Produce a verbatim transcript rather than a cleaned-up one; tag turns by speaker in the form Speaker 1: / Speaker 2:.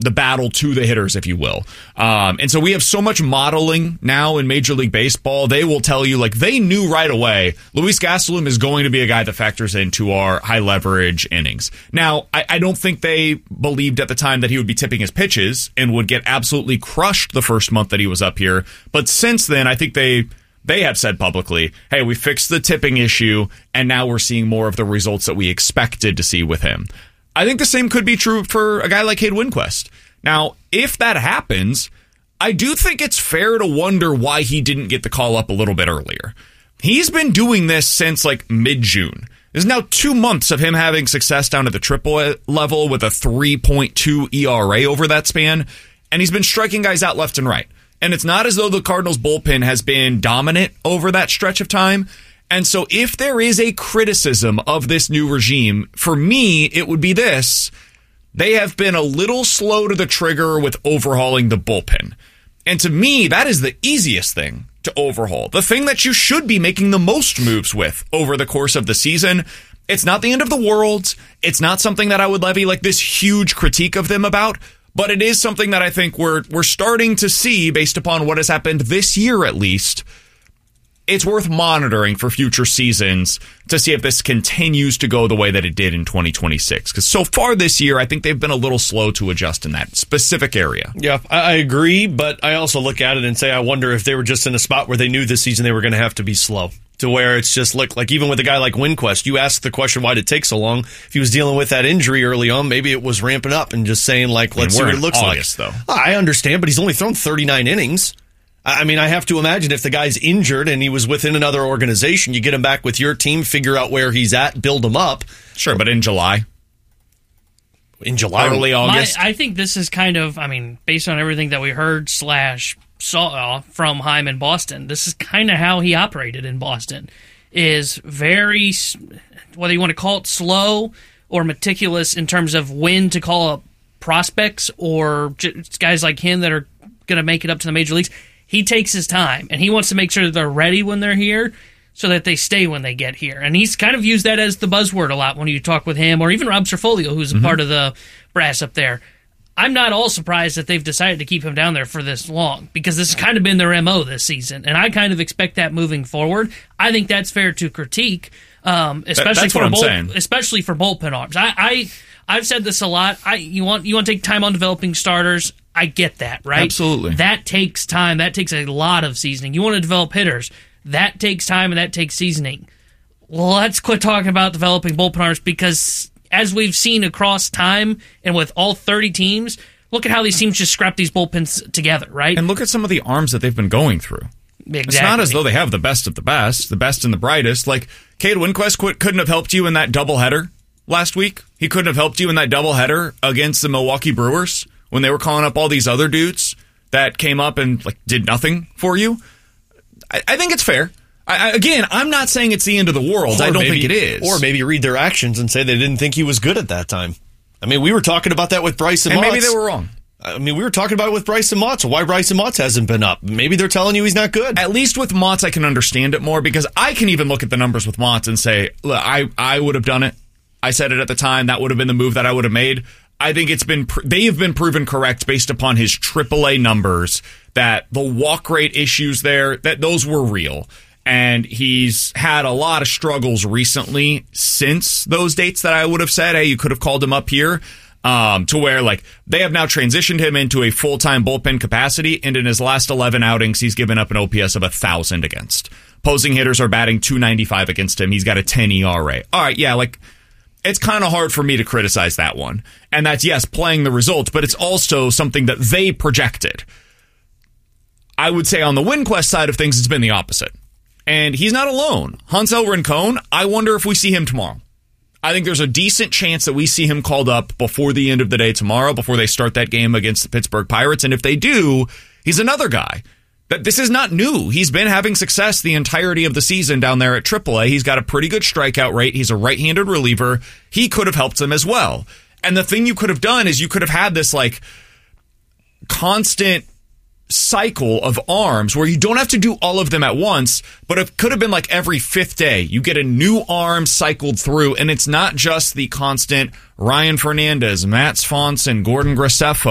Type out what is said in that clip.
Speaker 1: the battle to the hitters, if you will. Um, and so we have so much modeling now in Major League Baseball. They will tell you, like, they knew right away Luis Gastelum is going to be a guy that factors into our high leverage innings. Now, I, I don't think they believed at the time that he would be tipping his pitches and would get absolutely crushed the first month that he was up here. But since then, I think they they have said publicly, hey, we fixed the tipping issue, and now we're seeing more of the results that we expected to see with him. I think the same could be true for a guy like Cade Winquist. Now, if that happens, I do think it's fair to wonder why he didn't get the call up a little bit earlier. He's been doing this since like mid-June. There's now two months of him having success down at the triple A level with a three point two E R A over that span, and he's been striking guys out left and right. And it's not as though the Cardinals bullpen has been dominant over that stretch of time. And so if there is a criticism of this new regime, for me, it would be this. They have been a little slow to the trigger with overhauling the bullpen. And to me, that is the easiest thing to overhaul. The thing that you should be making the most moves with over the course of the season. It's not the end of the world. It's not something that I would levy like this huge critique of them about. But it is something that I think we're we're starting to see based upon what has happened this year at least. It's worth monitoring for future seasons to see if this continues to go the way that it did in twenty twenty-six. Because so far this year, I think they've been a little slow to adjust in that specific area.
Speaker 2: Yeah, I agree, but I also look at it and say, I wonder if they were just in a spot where they knew this season they were going to have to be slow. To where it's just like, like even with a guy like Winquist, you ask the question, why did it take so long? If he was dealing with that injury early on, maybe it was ramping up and just saying, like, let's see what it looks
Speaker 1: August,
Speaker 2: like.
Speaker 1: Though.
Speaker 2: I understand, but he's only thrown thirty-nine innings. I mean, I have to imagine if the guy's injured and he was within another organization, you get him back with your team, figure out where he's at, build him up.
Speaker 1: Sure, but in July?
Speaker 2: In July?
Speaker 1: Early August?
Speaker 3: My, I think this is kind of, I mean, based on everything that we heard slash saw from Heim in Boston, this is kind of how he operated in Boston. Is very, whether you want to call it slow or meticulous in terms of when to call up prospects or just guys like him that are going to make it up to the major leagues. He takes his time, and he wants to make sure that they're ready when they're here so that they stay when they get here. And he's kind of used that as the buzzword a lot when you talk with him, or even Rob Cerfolio, who's a mm-hmm. part of the brass up there. I'm not all surprised that they've decided to keep him down there for this long, because this has kind of been their M O this season, and I kind of expect that moving forward. I think that's fair to critique, um, especially
Speaker 1: that's
Speaker 3: for
Speaker 1: what I'm
Speaker 3: bull,
Speaker 1: saying.
Speaker 3: especially for bullpen arms. I, I I've said this a lot. I you want you want to take time on developing starters. I get that, right?
Speaker 1: Absolutely.
Speaker 3: That takes time. That takes a lot of seasoning. You want to develop hitters. That takes time and that takes seasoning. Let's quit talking about developing bullpen arms, because as we've seen across time and with all thirty teams, look at how these teams just scrap these bullpens together, right?
Speaker 1: And look at some of the arms that they've been going through.
Speaker 3: Exactly.
Speaker 1: It's not as though they have the best of the best, the best and the brightest. Like, Cade Winquist qu- couldn't have helped you in that doubleheader last week. He couldn't have helped you in that doubleheader against the Milwaukee Brewers when they were calling up all these other dudes that came up and like did nothing for you. I, I think it's fair. I, I, again, I'm not saying it's the end of the world.
Speaker 2: Or
Speaker 1: I don't
Speaker 2: maybe,
Speaker 1: think it is.
Speaker 2: Or maybe read their actions and say they didn't think he was good at that time. I mean, we were talking about that with Bryson
Speaker 1: and
Speaker 2: Motts.
Speaker 1: maybe they were wrong.
Speaker 2: I mean, we were talking about it with Bryson Motts. Why Bryson Motts hasn't been up? Maybe they're telling you he's not good.
Speaker 1: At least with Motts, I can understand it more, because I can even look at the numbers with Motts and say, look, I, I would have done it. I said it at the time. That would have been the move that I would have made. I think it's been they have been proven correct based upon his triple A numbers, that the walk rate issues there, that those were real. And he's had a lot of struggles recently since those dates that I would have said, hey, you could have called him up here, um, to where like they have now transitioned him into a full-time bullpen capacity. And in his last eleven outings, he's given up an O P S of one thousand against. Opposing hitters are batting two ninety-five against him. He's got a ten E R A. All right, yeah, like it's kind of hard for me to criticize that one. And that's, yes, playing the results, but it's also something that they projected. I would say on the Winquist side of things, it's been the opposite. And he's not alone. Hansel Rincon, I wonder if we see him tomorrow. I think there's a decent chance that we see him called up before the end of the day tomorrow, before they start that game against the Pittsburgh Pirates. And if they do, he's another guy. That this is not new. He's been having success the entirety of the season down there at triple A. He's got a pretty good strikeout rate. He's a right-handed reliever. He could have helped them as well. And the thing you could have done is you could have had this like constant cycle of arms where you don't have to do all of them at once, but it could have been like every fifth day you get a new arm cycled through, and it's not just the constant Ryan Fernandez, Matt Swanson, Gordon Graceffo.